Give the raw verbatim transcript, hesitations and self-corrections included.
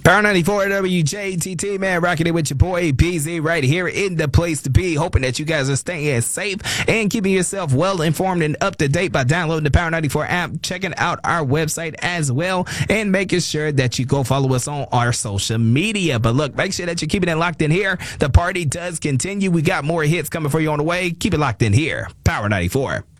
Power ninety-four W J T T, man, rocking it with your boy B Z right here in the place to be. Hoping that you guys are staying safe and keeping yourself well informed and up to date by downloading the Power ninety-four app, checking out our website as well, and making sure that you go follow us on our social media. But look, make sure that you're keeping it locked in here. The party does continue. We got more hits coming for you on the way. Keep it locked in here. Power ninety-four.